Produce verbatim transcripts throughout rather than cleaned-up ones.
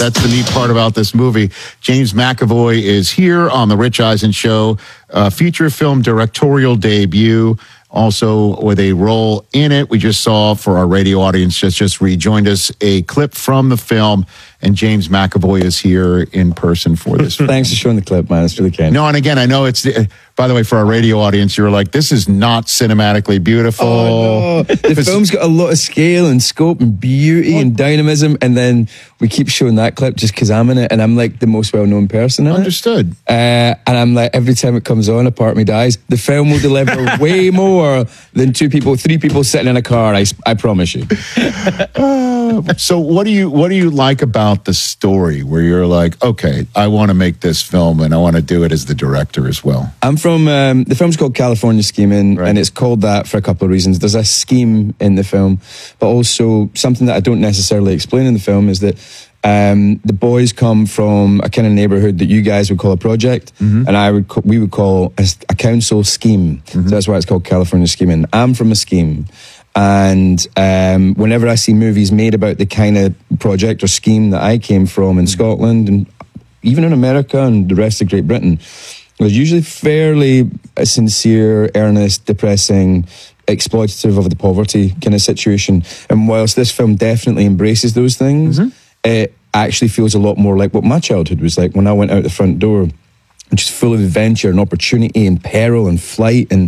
That's the neat part about this movie. James McAvoy is here on the Rich Eisen Show, uh, feature film directorial debut, also with a role in it. We just saw, for our radio audience just, just rejoined us, a clip from the film, and James McAvoy is here in person for this. Thanks for showing the clip, man. It's really kind. No, and again, I know it's, uh, by the way, for our radio audience, you were like, this is not cinematically beautiful. Oh, no. The film's got a lot of scale and scope and beauty what? and dynamism, and then we keep showing that clip just because I'm in it, and I'm like the most well-known person in Understood. it. Uh, and I'm like, every time it comes on, a part of me dies. The film will deliver way more than two people, three people sitting in a car, I, I promise you. uh, so what do you what do you like about the story where you're like, okay, I want to make this film and I want to do it as the director as well? I'm from, um, the film's called California Scheming, right. and it's called that for a couple of reasons. There's a scheme in the film, but also something that I don't necessarily explain in the film is that um, the boys come from a kind of neighborhood that you guys would call a project, mm-hmm. and I would co- we would call a, a council scheme. Mm-hmm. So that's why it's called California Scheming. I'm from a scheme. And um, whenever I see movies made about the kind of project or scheme that I came from in Scotland and even in America and the rest of Great Britain, it was usually fairly sincere, earnest, depressing, exploitative of the poverty kind of situation. And whilst this film definitely embraces those things, mm-hmm. it actually feels a lot more like what my childhood was like when I went out the front door, just full of adventure and opportunity and peril and flight and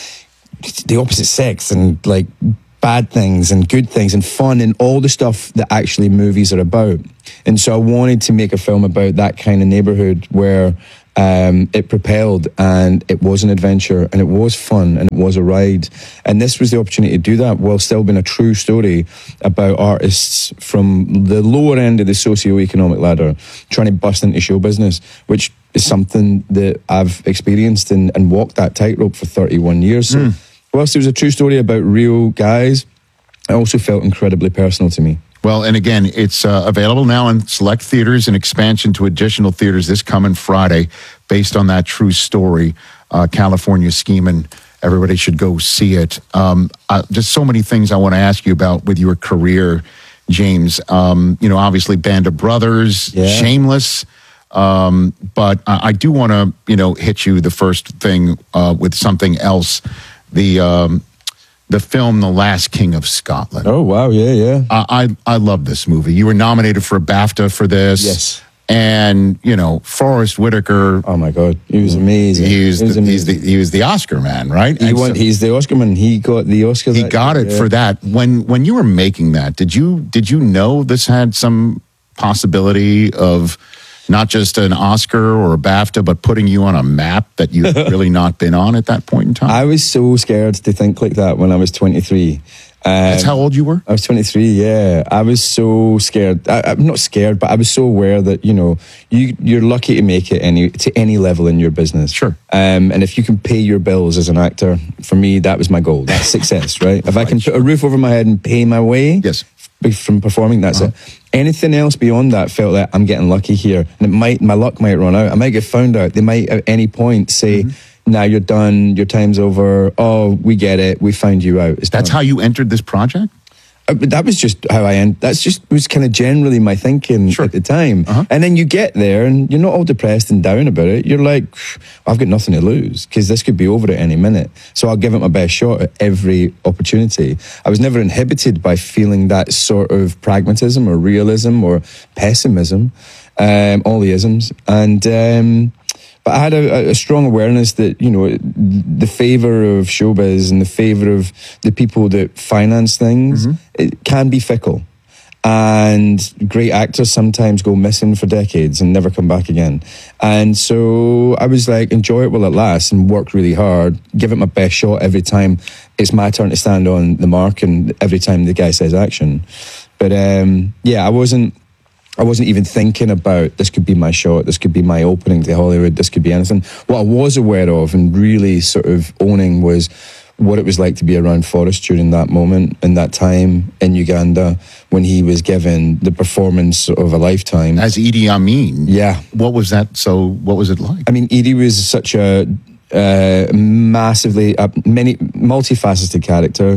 the opposite sex and like bad things and good things and fun and all the stuff that actually movies are about. And so I wanted to make a film about that kind of neighborhood where um, it propelled and it was an adventure and it was fun and it was a ride. And this was the opportunity to do that while still being a true story about artists from the lower end of the socio-economic ladder trying to bust into show business, which is something that I've experienced and, and walked that tightrope for thirty-one years. So mm. whilst it was a true story about real guys, it also felt incredibly personal to me. Well, and again, it's uh, available now in select theaters and expansion to additional theaters this coming Friday, based on that true story, uh, California Scheming. Everybody should go see it. Um, uh, just so many things I want to ask you about with your career, James. Um, you know, obviously Band of Brothers, yeah. Shameless. Um, but I, I do want to, you know, hit you the first thing uh, with something else. The um, the film The Last King of Scotland. Oh, wow. Yeah, yeah. I, I I love this movie. You were nominated for a BAFTA for this. Yes. And, you know, Forrest Whitaker. Oh, my God. He was amazing. He was, he was, the, amazing. He's the, he was the Oscar man, right? He won, so, he's the Oscar man. He got the Oscar. He got year, it yeah. for that. When when you were making that, did you did you know this had some possibility of not just an Oscar or a BAFTA, but putting you on a map that you've really not been on at that point in time? I was so scared to think like that when I was twenty-three. Um, That's how old you were? I was twenty-three, yeah. I was so scared. I, I'm not scared, but I was so aware that, you know, you, you're lucky to make it any to any level in your business. Sure. Um, and if you can pay your bills as an actor, for me, that was my goal. That's success, right? If I can put a roof over my head and pay my way yes. from performing, that's uh-huh. it. Anything else beyond that felt like I'm getting lucky here. And it might, my luck might run out. I might get found out. They might at any point say, mm-hmm. now you're done, your time's over. Oh, we get it. We found you out. It's That's done. how you entered this project? Uh, that was just how I end. That's just was kind of generally my thinking sure. at the time. Uh-huh. And then you get there and you're not all depressed and down about it. You're like, I've got nothing to lose because this could be over at any minute. So I'll give it my best shot at every opportunity. I was never inhibited by feeling that sort of pragmatism or realism or pessimism, um, all the isms. And um, but I had a, a strong awareness that, you know, the favour of showbiz and the favour of the people that finance things, mm-hmm. it can be fickle. And great actors sometimes go missing for decades and never come back again. And so I was like, enjoy it while it lasts and work really hard, give it my best shot every time it's my turn to stand on the mark and every time the guy says action. But um, yeah, I wasn't, I wasn't even thinking about this could be my shot, this could be my opening to Hollywood, this could be anything. What I was aware of and really sort of owning was what it was like to be around Forrest during that moment and that time in Uganda when he was given the performance of a lifetime. As Idi Amin. Yeah. What was that? So what was it like? I mean, Idi was such a uh, massively, uh, many multifaceted character.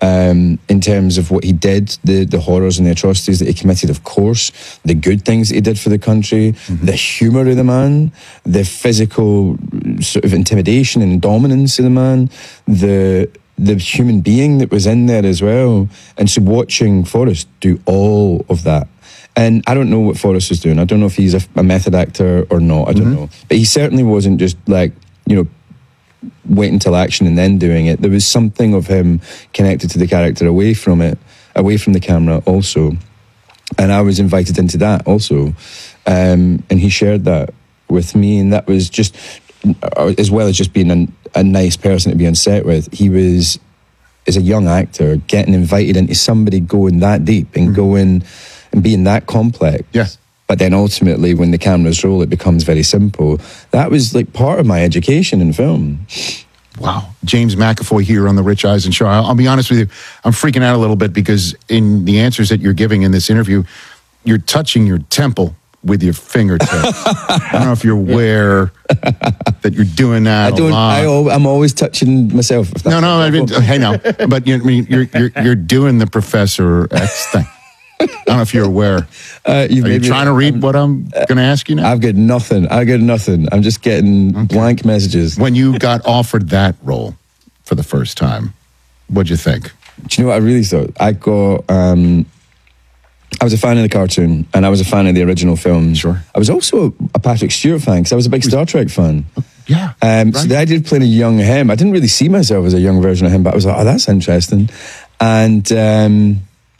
um, in terms of what he did, the, the horrors and the atrocities that he committed, of course, the good things that he did for the country, mm-hmm. the humour of the man, the physical sort of intimidation and dominance of the man, the the human being that was in there as well. And so watching Forrest do all of that, and I don't know what Forrest was doing. I don't know if he's a, a method actor or not. I don't mm-hmm. know. But he certainly wasn't just like, you know, waiting till action and then doing it. There was something of him connected to the character away from it, away from the camera also. And I was invited into that also. Um, and he shared that with me. And that was just, as well as just being a, a nice person to be on set with, he was, as a young actor, getting invited into somebody going that deep and mm-hmm. going and being that complex. Yes. But then ultimately, when the cameras roll, it becomes very simple. That was like part of my education in film. Wow. James McAvoy here on the Rich Eisen Show. I'll, I'll be honest with you, I'm freaking out a little bit because in the answers that you're giving in this interview, you're touching your temple with your fingertips. I don't know if you're aware that you're doing that I don't, a lot. I, al- I'm always touching myself. If that's no, no, I mean, hey, no. But you, I mean, you're, you're, you're doing the Professor X thing. I don't know if you're aware. Uh, you Are you trying to read I'm, what I'm going to ask you now? I've got nothing. I've got nothing. I'm just getting okay. blank messages. When you got offered that role for the first time, what'd you think? Do you know what I really thought? I got... Um, I was a fan of the cartoon, and I was a fan of the original film. Sure. I was also a Patrick Stewart fan, because I was a big Star Trek fan. Yeah. Um, right. So the idea of playing a young him, I didn't really see myself as a young version of him, but I was like, oh, that's interesting. And um,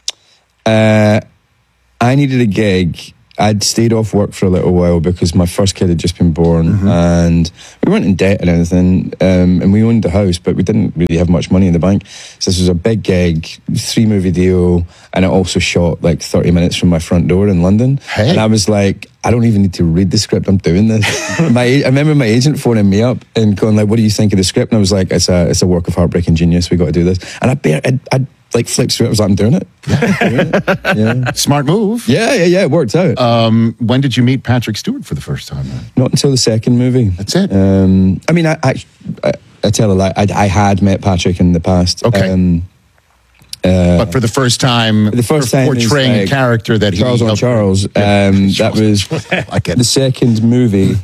uh, I needed a gig. I'd stayed off work for a little while because my first kid had just been born, mm-hmm. and we weren't in debt or anything, um, and we owned the house, but we didn't really have much money in the bank. So this was a big gig, three movie deal, and it also shot like thirty minutes from my front door in London. Hey. And I was like, I don't even need to read the script, I'm doing this. my, I remember my agent phoning me up and going like, what do you think of the script? And I was like, it's a it's a work of heartbreaking genius, we got to do this. And I bare, I'd, I'd like flipped through it, I was like, I'm doing it. Yeah. Yeah. Smart move. Yeah, yeah, yeah, it worked out. Um, when did you meet Patrick Stewart for the first time? Then? Not until the second movie. That's it. Um, I mean, I, I, I, I tell a lie, I, I had met Patrick in the past. Okay. Um, uh, but for the first time, the first time portraying like a character that Charles he on Charles, um, that was I get the second movie,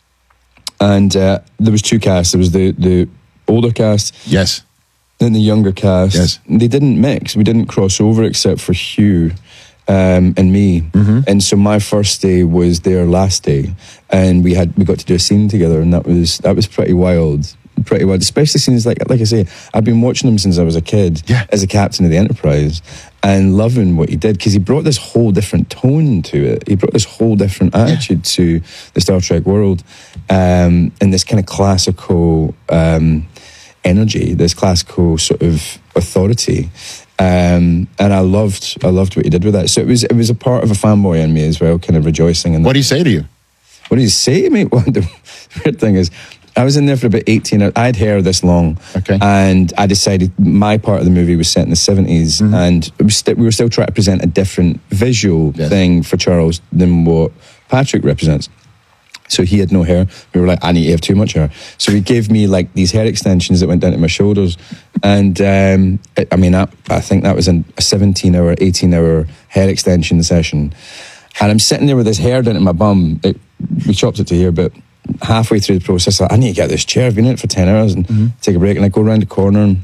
and uh, there was two casts. There was the the older cast, yes, then the younger cast. Yes, they didn't mix. We didn't cross over except for Hugh um, and me. Mm-hmm. And so my first day was their last day, and we had we got to do a scene together, and that was that was pretty wild. Pretty wild, especially since, like like I say, I've been watching him since I was a kid, yeah. as a captain of the Enterprise, and loving what he did, because he brought this whole different tone to it. He brought this whole different attitude yeah. to the Star Trek world, um, and this kind of classical um, energy, this classical sort of authority. Um, and I loved, I loved what he did with that. So it was, it was a part of a fanboy in me as well, kind of rejoicing. In what do you say to you? What do you say to me? Well, the weird thing is, I was in there for about eighteen. I had hair this long, okay, and I decided my part of the movie was set in the seventies, mm-hmm. and it was st- we were still trying to present a different visual yes. thing for Charles than what Patrick represents. So he had no hair. We were like, I need to have too much hair. So he gave me like these hair extensions that went down to my shoulders, and um, it, I mean, I, I think that was an, a seventeen-hour, eighteen-hour hair extension session, and I'm sitting there with this hair down to my bum. It, we chopped it to here, but halfway through the process, I need to get this chair. I've been in it for ten hours and mm-hmm. take a break. And I go around the corner and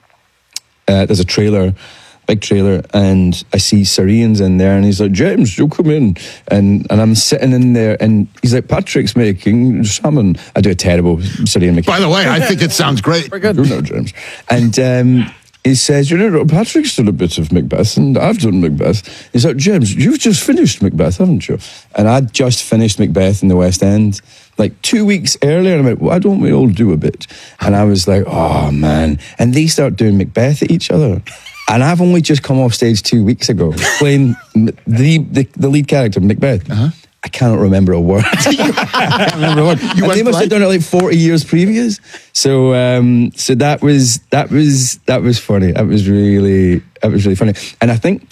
uh, there's a trailer, big trailer, and I see Sir Ian's in there, and he's like, James, you'll come in. And and I'm sitting in there, and he's like, Patrick's making salmon. I do a terrible Sir Ian McKellen. By the way, I think it sounds great. We're good. You know, James. And um, he says, you know, Patrick's done a bit of Macbeth, and I've done Macbeth. He's like, James, you've just finished Macbeth, haven't you? And I'd just finished Macbeth in the West End, like two weeks earlier. And I went, why don't we all do a bit? And I was like, oh, man. And they start doing Macbeth at each other. And I've only just come off stage two weeks ago playing the the, the lead character, Macbeth. Uh-huh. I cannot remember a word. I can't remember a word. You and they must have done it like forty years previous. So, um, so that was that was that was funny. That was really that was really funny. And I think,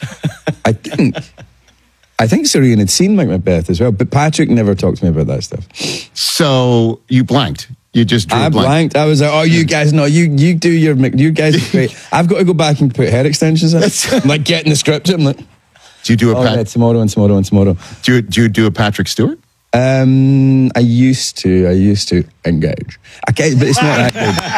I think, I think Sir Ian had seen Macbeth as well, but Patrick never talked to me about that stuff. So you blanked. You just drew I a blank. blanked. I was like, oh, you guys, no, you you do your, you guys are great. I've got to go back and put hair extensions in. I'm like getting the script. I'm like, Do you do a oh, Pat- yeah, tomorrow and tomorrow and tomorrow. do you, do you do a Patrick Stewart? Um, I used to, I used to engage. I can't, but it's not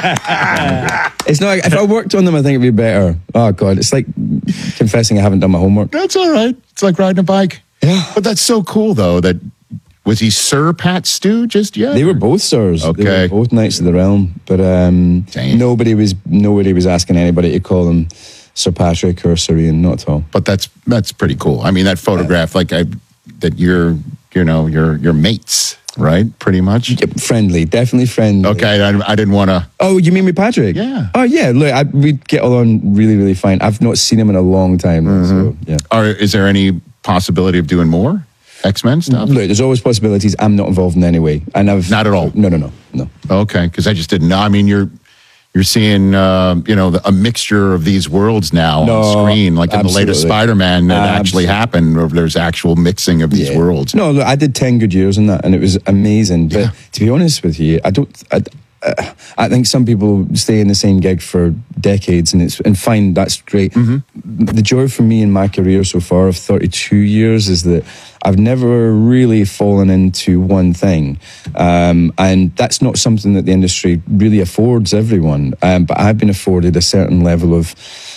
that good. It's not. If I worked on them, I think it'd be better. Oh God, it's like confessing I haven't done my homework. That's all right. It's like riding a bike. Yeah. But that's so cool, though. That was he Sir Pat Stew just yet? They were both sirs. Okay. They were both Knights of the Realm, but um, Damn. nobody was nobody was asking anybody to call them Sir Patrick or Sir Ian. Not at all. But that's that's pretty cool. I mean, that photograph, like I, that you're, you know, you're you're mates, right? Pretty much. Yeah, friendly, definitely friendly. Okay, I, I didn't want to. Oh, you mean with Patrick? Yeah. Oh, yeah. Look, I, we'd get on really, really fine. I've not seen him in a long time. Mm-hmm. So, yeah. Or is there any possibility of doing more X-Men stuff? Look, there's always possibilities. I'm not involved in any way. And I've Not at all? No, no, no, no. Okay, because I just didn't know. I mean, you're you're seeing, uh, you know, the, a mixture of these worlds now No, on screen, like in the latest absolutely. Spider-Man, that actually Absolutely. happened, or there's actual mixing of these Yeah. worlds. No, look, I did ten good years in that, and it was amazing. But Yeah. to be honest with you, I don't. I, uh, I think some people stay in the same gig for decades, and it's and fine. That's great. Mm-hmm. The joy for me in my career so far of thirty-two years is that I've never really fallen into one thing, um, and that's not something that the industry really affords everyone. Um, but I've been afforded a certain level of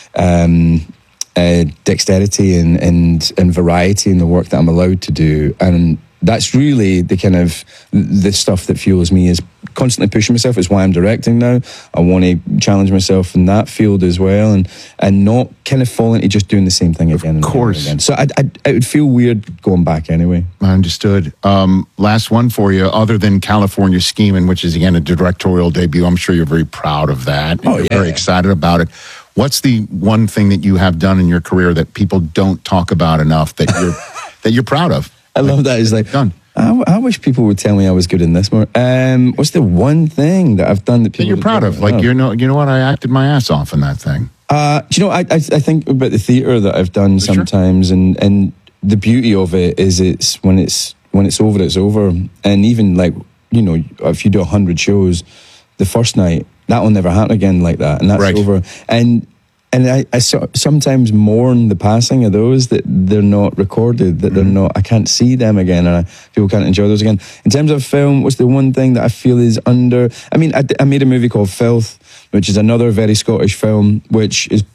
um, uh, dexterity and, and and variety in the work that I'm allowed to do, and that's really the kind of the stuff that fuels me, is constantly pushing myself. It's why I'm directing now. I want to challenge myself in that field as well, and and not kind of fall into just doing the same thing again. And course. again. So I, I, it would feel weird going back anyway. I understood. Um, last one for you. Other than California Scheming, which is again a directorial debut, I'm sure you're very proud of that. And Oh, you're yeah. very excited about it. What's the one thing that you have done in your career that people don't talk about enough that you're that you're proud of? I love that. It's like, Done. I, w- I wish people would tell me I was good in this more. Um, what's the one thing that I've done that That people you're proud don't of. know? Like you know, you know what? I acted my ass off in that thing. Uh, do you know, I, I, I think about the theatre that I've done Sure. sometimes, and, and the beauty of it is it's when it's when it's over, it's over. And even like, you know, if you do a hundred shows, the first night, that will never happen again like that, and that's Right. over. And and I, I so, sometimes mourn the passing of those that they're not recorded, that they're not. I can't see them again, and I, people can't enjoy those again. In terms of film, what's the one thing that I feel is under? I mean, I, d- I made a movie called Filth, which is another very Scottish film, which is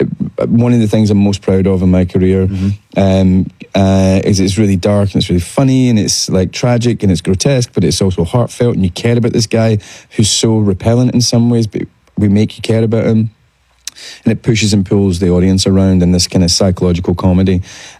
one of the things I'm most proud of in my career. Um, uh, is it's really dark and it's really funny and it's like tragic and it's grotesque, but it's also heartfelt, and you care about this guy who's so repellent in some ways, but we make you care about him. And it pushes and pulls the audience around in this kind of psychological comedy.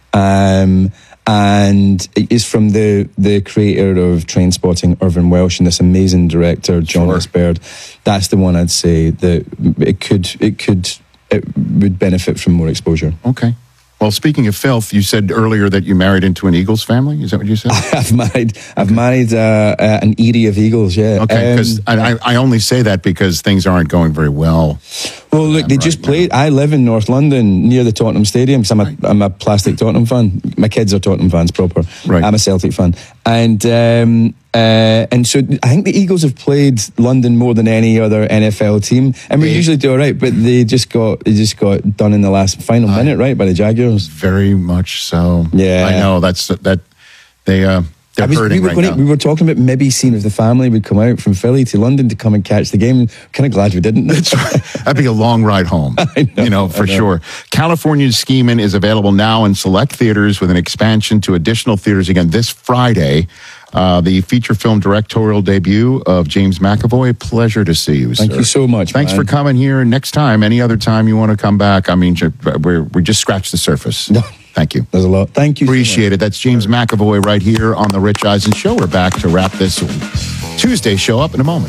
Um, and it is from the the creator of Trainspotting, Irvin Welsh, and this amazing director, John Sure. S. Baird. That's the one I'd say that it could, it could, it would benefit from more exposure. Okay. Well, speaking of filth, you said earlier that you married into an Eagles family. Is that what you said? I've married, I've married uh, uh, an Erie of Eagles, yeah. Okay, because Um, I, I only say that because things aren't going very well. Well, look, they just right played. I live in North London, near the Tottenham Stadium, because I'm a, I'm a plastic Tottenham fan. My kids are Tottenham fans proper. Right. I'm a Celtic fan. And um, uh, and so I think the Eagles have played London more than any other N F L team. And we They- usually do all right, but they just got they just got done in the last final minute, right, by the Jaguars. Very much so. Yeah. I know. That's that. They uh, they're I was- hurting we, were right gonna- now. we were talking about maybe seeing if the family would come out from Philly to London to come and catch the game. Kind of glad we didn't. That'd be a long ride home. know, you know, for I know. sure. California's Scheming is available now in select theaters with an expansion to additional theaters again this Friday. Uh, the feature film directorial debut of James McAvoy. Pleasure to see you, Thank sir. you so much, Thanks man. for coming here. Next time, any other time you want to come back, I mean, ju- we're, we just scratched the surface. No. Thank you. There's a lot. Thank you. so much. Appreciate it. That's James McAvoy right here on The Rich Eisen Show. We're back to wrap this Tuesday show up in a moment.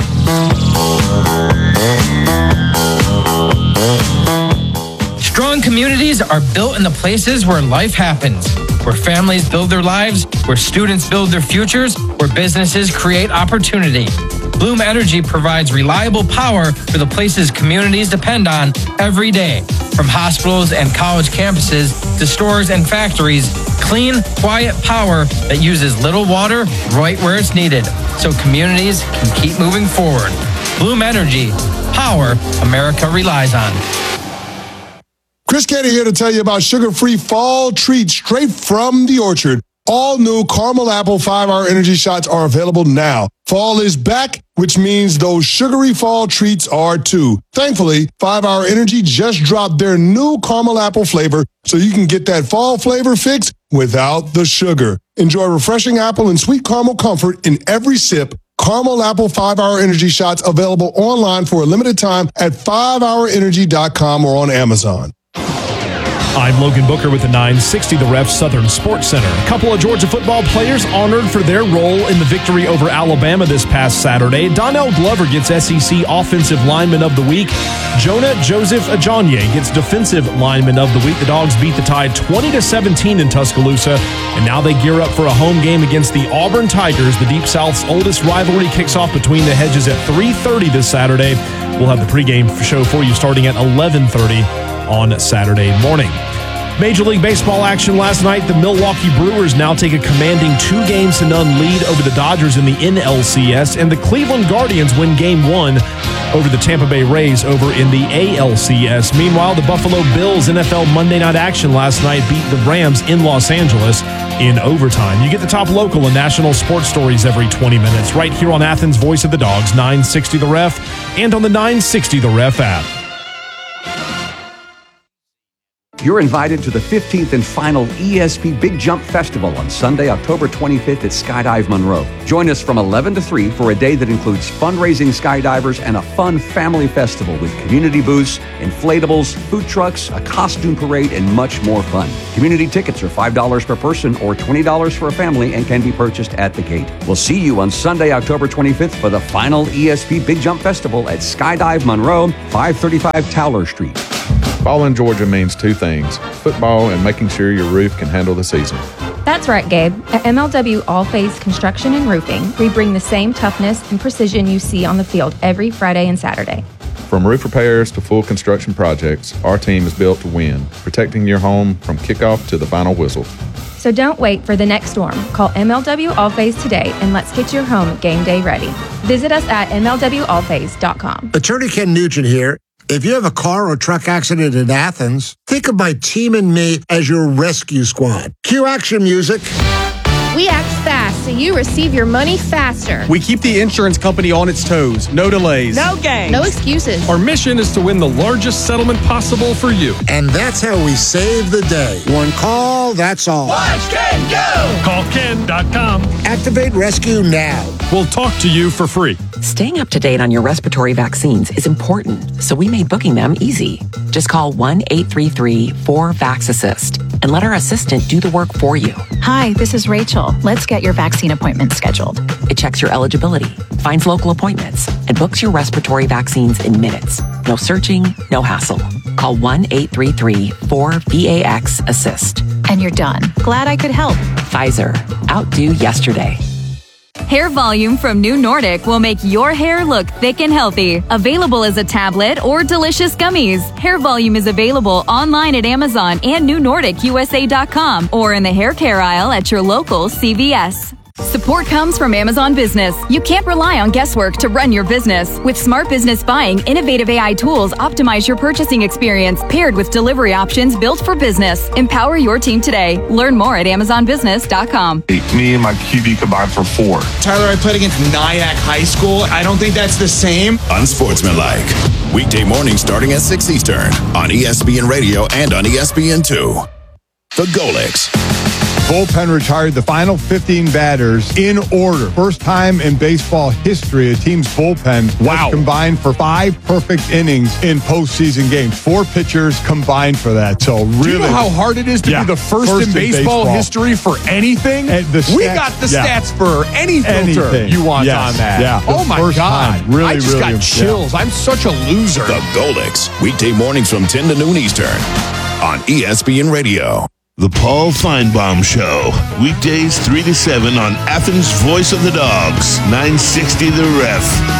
Strong communities are built in the places where life happens, where families build their lives, where students build their futures, where businesses create opportunity. Bloom Energy provides reliable power for the places communities depend on every day. From hospitals and college campuses to stores and factories, clean, quiet power that uses little water right where it's needed. so communities can keep moving forward. Bloom Energy, power America relies on. Chris Canty here to tell you about sugar-free fall treats straight from the orchard. All new caramel apple five-hour energy shots are available now. Fall is back, which means those sugary fall treats are too. Thankfully, five-hour Energy just dropped their new caramel apple flavor, so you can get that fall flavor fix without the sugar. Enjoy refreshing apple and sweet caramel comfort in every sip. Caramel Apple five-hour Energy shots available online for a limited time at five hour energy dot com or on Amazon. I'm Logan Booker with the nine sixty The Ref Southern Sports Center. A couple of Georgia football players honored for their role in the victory over Alabama this past Saturday. Donnell Glover gets S E C Offensive Lineman of the Week. Jonah Joseph Ajonye gets Defensive Lineman of the Week. The Dogs beat the Tide twenty to seventeen in Tuscaloosa, and now they gear up for a home game against the Auburn Tigers. The Deep South's oldest rivalry kicks off between the hedges at three thirty this Saturday. We'll have the pregame show for you starting at eleven thirty on Saturday morning. Major League Baseball action last night. The Milwaukee Brewers now take a commanding two games to none lead over the Dodgers in the N L C S, and the Cleveland Guardians win game one over the Tampa Bay Rays over in the A L C S. Meanwhile, the Buffalo Bills N F L Monday night action last night beat the Rams in Los Angeles in overtime. You get the top local and national sports stories every twenty minutes right here on Athens' Voice of the Dogs, nine sixty The Ref, and on the nine sixty The Ref app. You're invited to the fifteenth and final E S P Big Jump Festival on Sunday, October twenty-fifth at Skydive Monroe. Join us from eleven to three for a day that includes fundraising skydivers and a fun family festival with community booths, inflatables, food trucks, a costume parade, and much more fun. Community tickets are five dollars per person or twenty dollars for a family and can be purchased at the gate. We'll see you on Sunday, October twenty-fifth for the final E S P Big Jump Festival at Skydive Monroe, five thirty-five Towler Street. Fall in Georgia means two things: football and making sure your roof can handle the season. That's right, Gabe. At M L W All-Phase Construction and Roofing, we bring the same toughness and precision you see on the field every Friday and Saturday. From roof repairs to full construction projects, our team is built to win, protecting your home from kickoff to the final whistle. So don't wait for the next storm. Call M L W All-Phase today and let's get your home game day ready. Visit us at M L W all phase dot com. Attorney Ken Nugent here. If you have a car or truck accident in Athens, think of my team and me as your rescue squad. Cue action music. We act fast so you receive your money faster. We keep the insurance company on its toes. No delays. No games. No excuses. Our mission is to win the largest settlement possible for you. And that's how we save the day. One call, that's all. Watch Ken go! Call Ken dot com. Activate rescue now. We'll talk to you for free. Staying up to date on your respiratory vaccines is important, so we made booking them easy. Just call one eight three three four vax assist and let our assistant do the work for you. Hi, this is Rachel. Let's get your vaccine appointment scheduled. It checks your eligibility, finds local appointments, and books your respiratory vaccines in minutes. No searching, no hassle. Call one eight three three four V A X assist. And you're done. Glad I could help. Pfizer. Outdo yesterday. Hair Volume from New Nordic will make your hair look thick and healthy. Available as a tablet or delicious gummies. Hair Volume is available online at Amazon and new nordic U S A dot com or in the hair care aisle at your local C V S. Support comes from Amazon Business. You can't rely on guesswork to run your business. With Smart Business Buying, innovative A I tools optimize your purchasing experience, paired with delivery options built for business. Empower your team today. Learn more at amazon business dot com. Me and my Q B combined for four. Tyler, I played against Nyack High School. I don't think that's the same. Unsportsmanlike. Weekday morning starting at six Eastern on E S P N Radio and on E S P N two. The Golics. Bullpen retired the final fifteen batters in order. First time in baseball history, a team's bullpen wow. was combined for five perfect innings in postseason games. Four pitchers combined for that. So really, do you know how hard it is to yeah, be the first, first in, baseball in baseball history for anything? Stats, we got the yeah. stats for any filter Anything. you want yes. on that. Yeah. Oh my God. Time. Really, I just really, got chills. Yeah. I'm such a loser. The Golics. Weekday mornings from ten to noon Eastern on E S P N Radio. The Paul Feinbaum Show. Weekdays three to seven on Athens' Voice of the Dogs, nine sixty The Ref.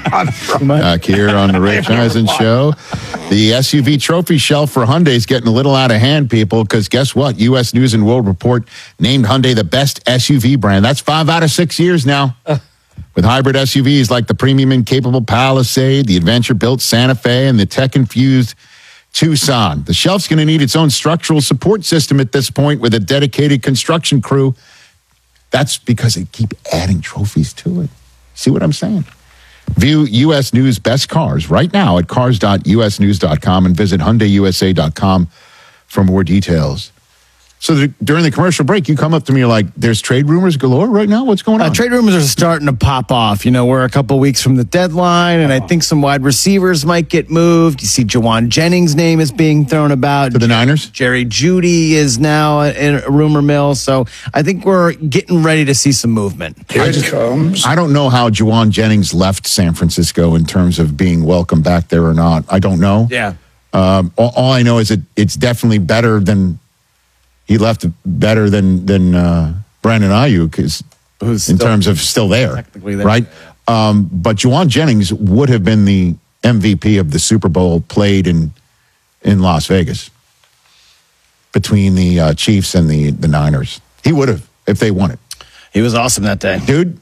Back here on the Rich Eisen Show. The S U V trophy shelf for Hyundai is getting a little out of hand, people, because guess what? U S News and World Report named Hyundai the best S U V brand. That's five out of six years now. With hybrid S U Vs like the premium and capable Palisade, the adventure-built Santa Fe, and the tech-infused Tucson. The shelf's going to need its own structural support system at this point with a dedicated construction crew. That's because they keep adding trophies to it. See what I'm saying? View U S News Best Cars right now at cars dot u s news dot com and visit hyundai u s a dot com for more details. So the, during the commercial break, you come up to me, you're like, there's trade rumors galore right now? What's going on? Uh, trade rumors are starting to pop off. You know, we're a couple weeks from the deadline, and I think some wide receivers might get moved. You see Jawan Jennings' name is being thrown about. For the Niners? Jerry Jeudy is now in a rumor mill. So I think we're getting ready to see some movement. Here it comes. I don't know how Jawan Jennings left San Francisco in terms of being welcome back there or not. I don't know. Yeah. Um, all, all I know is that it's definitely better than... He left better than than uh, Brandon Ayuk is Who's in still, terms of still there, technically there. right? Um, but Jawan Jennings would have been the M V P of the Super Bowl played in in Las Vegas between the uh, Chiefs and the the Niners. He would have if they won it. He was awesome that day, dude.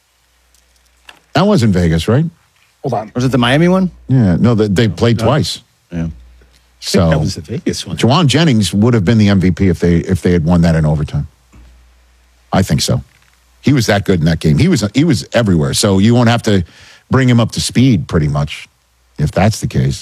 That was in Vegas, right? Hold on. Was it the Miami one? Yeah, no, they, they played no. twice. Yeah. So that was the Vegas one. Jawan Jennings would have been the M V P if they if they had won that in overtime. I think so. He was that good in that game. He was he was everywhere. So you won't have to bring him up to speed pretty much if that's the case.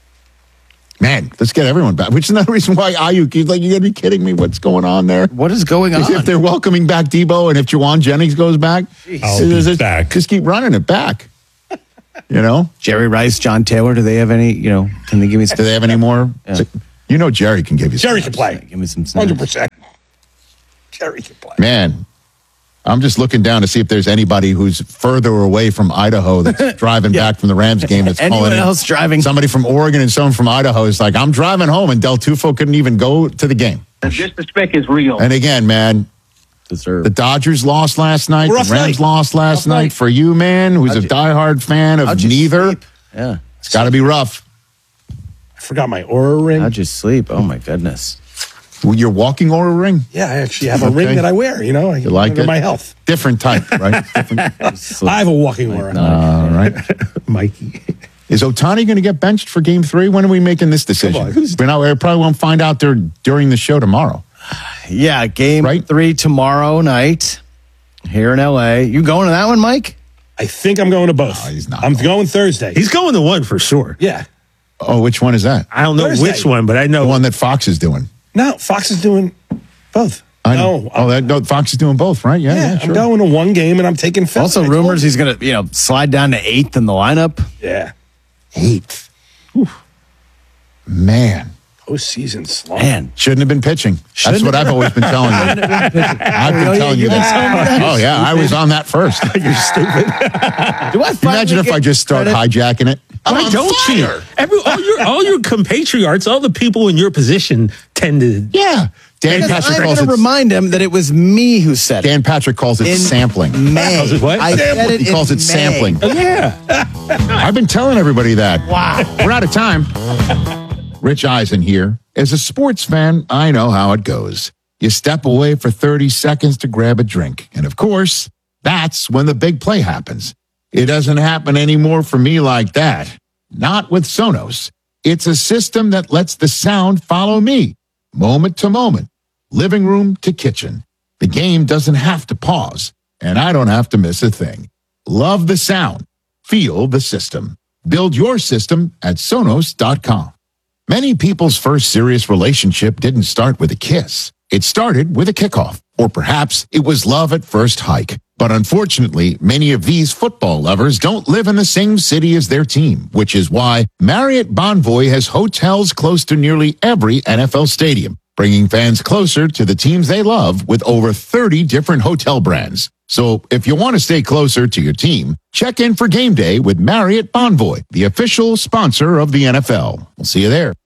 Man, let's get everyone back. Which is another reason why Ayuk, he's like, you got to be kidding me. What's going on there? What is going on? If they're welcoming back Debo and if Jawan Jennings goes back, I'll be back. Just keep running it back. You know? Jerry Rice, John Taylor, do they have any, you know, can they give me some? Do they have any more? Yeah. You know Jerry can give you Jerry some. can play. Give me some snaps. one hundred percent. Jerry can play. Man, I'm just looking down to see if there's anybody who's further away from Idaho that's driving Yeah. back from the Rams game that's Anyone calling in. else driving? Somebody from Oregon and someone from Idaho is like, I'm driving home, and Del Tufo couldn't even go to the game. The disrespect is real. And again, man, Deserve. the Dodgers lost last night. Rough The Rams night. lost last Rough night. night. For you, man, who's How'd a you- diehard fan of How'd you neither, sleep? Yeah. it's got to be rough. I forgot my Aura ring. How'd you sleep? Oh my goodness. Your walking aura ring? Yeah, I actually have a Okay. ring that I wear. You know, I You like under it? my health. Different type, right? Different. I have a walking aura. All right. Mikey. Is Ohtani going to get benched for game three? When are we making this decision? Come on, who's- We're not, we probably won't find out there during the show tomorrow. Yeah, game Right? three tomorrow night here in L A. You going to that one, Mike? I think I'm going to both. No, he's not I'm going Thursday. He's going to one for sure. Yeah. Oh, which one is that? I don't know Thursday. which one, but I The know one that Fox is doing. No, Fox is doing both. I know. No, oh, that, no, Fox is doing both, right? Yeah, Yeah, yeah, sure. I'm going to one game and I'm taking fifth. Also, I told rumors you. he's going to, you know, slide down to eighth in the lineup. Yeah. Eighth. Whew. Man. Postseason slump. Man, Shouldn't have been pitching. That's Shouldn't what have I've always been telling you. I've been Oh, telling yeah, you you that. were Oh, yeah, I was on that first. You're stupid. do I Imagine if I just start hijacking it. I'm Why on don't you? fire. Every, all your all your compatriots, all the people in your position tend to. Yeah. Dan Because Patrick I'm calls going to it. remind him that it was me who said it. Dan Patrick calls it In sampling. May. What? I said it He calls in it May. sampling. Oh, yeah. I've been telling everybody that. Wow. We're out of time. Rich Eisen here. As a sports fan, I know how it goes. You step away for thirty seconds to grab a drink. And of course, that's when the big play happens. It doesn't happen anymore for me like that. Not with Sonos. It's a system that lets the sound follow me, moment to moment, living room to kitchen. The game doesn't have to pause, and I don't have to miss a thing. Love the sound. Feel the system. Build your system at Sonos dot com. Many people's first serious relationship didn't start with a kiss. It started with a kickoff, or perhaps it was love at first hike. But unfortunately, many of these football lovers don't live in the same city as their team, which is why Marriott Bonvoy has hotels close to nearly every N F L stadium, bringing fans closer to the teams they love with over thirty different hotel brands. So if you want to stay closer to your team, check in for game day with Marriott Bonvoy, the official sponsor of the N F L. We'll see you there.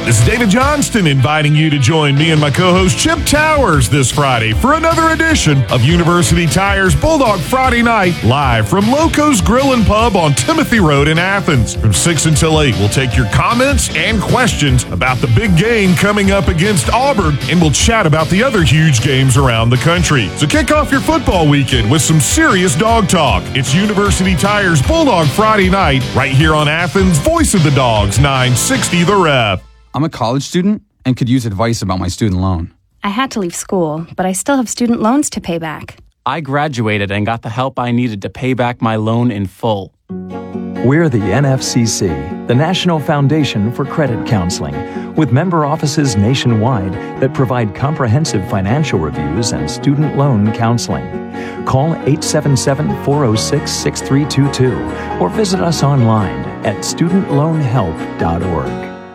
This is David Johnston inviting you to join me and my co-host Chip Towers this Friday for another edition of University Tire's Bulldog Friday Night, live from Loco's Grill and Pub on Timothy Road in Athens. From six until eight, we'll take your comments and questions about the big game coming up against Auburn, and we'll chat about the other huge games around the country. So kick off your football weekend with some serious dog talk. It's University Tire's Bulldog Friday Night, right here on Athens' Voice of the Dogs, nine sixty The Ref. I'm a college student and could use advice about my student loan. I had to leave school, but I still have student loans to pay back. I graduated and got the help I needed to pay back my loan in full. We're the N F C C, the National Foundation for Credit Counseling, with member offices nationwide that provide comprehensive financial reviews and student loan counseling. Call eight seven seven, four oh six, six three two two or visit us online at student loan help dot org.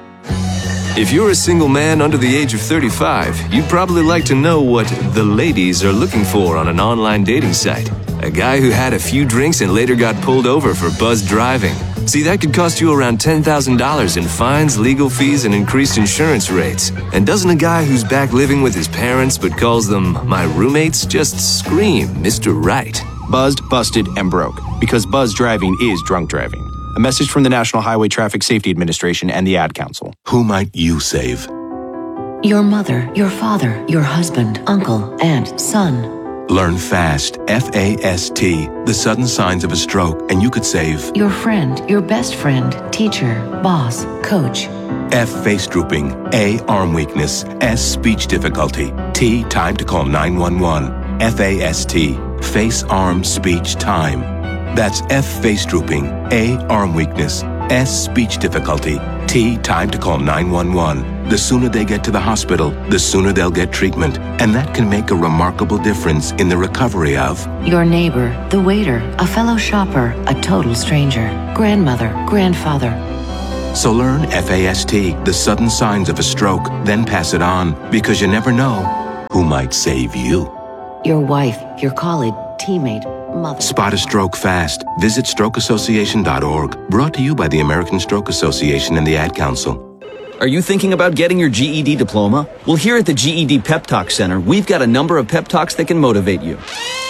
If you're a single man under the age of thirty-five, you'd probably like to know what the ladies are looking for on an online dating site. A guy who had a few drinks and later got pulled over for buzzed driving. See, that could cost you around ten thousand dollars in fines, legal fees, and increased insurance rates. And doesn't a guy who's back living with his parents but calls them my roommates just scream Mister Right? Buzzed, busted, and broke. Because buzzed driving is drunk driving. A message from the National Highway Traffic Safety Administration and the Ad Council. Who might you save? Your mother, your father, your husband, uncle, and son. Learn FAST, F A S T, the sudden signs of a stroke, and you could save your friend, your best friend, teacher, boss, coach. F, face drooping. A, arm weakness. S, speech difficulty. T, time to call nine one one. F A S T, face, arm, speech, time. That's F, face drooping. A, arm weakness. S, speech difficulty. T, time to call nine one one. The sooner they get to the hospital, the sooner they'll get treatment. And that can make a remarkable difference in the recovery of your neighbor, the waiter, a fellow shopper, a total stranger, grandmother, grandfather. So learn F A S T, the sudden signs of a stroke, then pass it on, because you never know who might save you. Your wife, your colleague, teammate, mother. Spot a stroke fast. Visit stroke association dot org. Brought to you by the American Stroke Association and the Ad Council. Are you thinking about getting your G E D diploma? Well, here at the G E D Pep Talk Center, we've got a number of pep talks that can motivate you.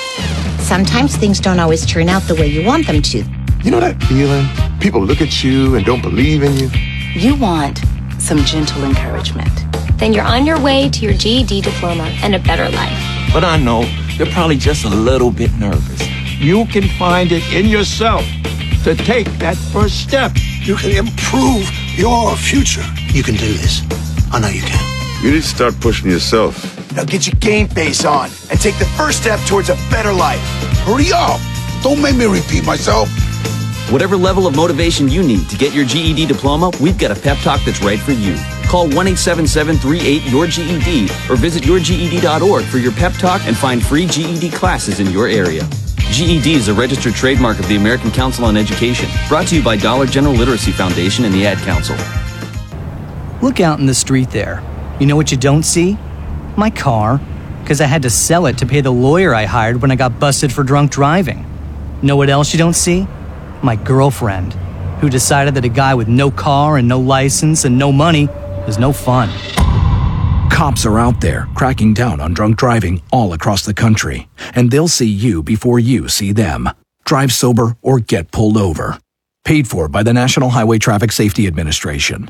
Sometimes things don't always turn out the way you want them to. You know that feeling? People look at you and don't believe in you. You want some gentle encouragement. Then you're on your way to your G E D diploma and a better life. But I know you're probably just a little bit nervous. You can find it in yourself to take that first step. You can improve your future. You can do this. I know you can. You need to start pushing yourself. Now get your game face on and take the first step towards a better life. Hurry up! Don't make me repeat myself. Whatever level of motivation you need to get your G E D diploma, we've got a pep talk that's right for you. Call one eight seven seven, three eight, your G E D or visit your G E D dot org for your pep talk and find free G E D classes in your area. G E D is a registered trademark of the American Council on Education. Brought to you by Dollar General Literacy Foundation and the Ad Council. Look out in the street there. You know what you don't see? My car, because I had to sell it to pay the lawyer I hired when I got busted for drunk driving. Know what else you don't see? My girlfriend, who decided that a guy with no car and no license and no money was no fun. Cops are out there cracking down on drunk driving all across the country, and they'll see you before you see them. Drive sober or get pulled over. Paid for by the National Highway Traffic Safety Administration.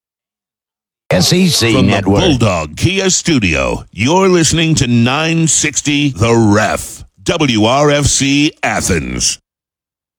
S E C From Network. the Bulldog Kia Studio, you're listening to nine sixty The Ref, W R F C Athens.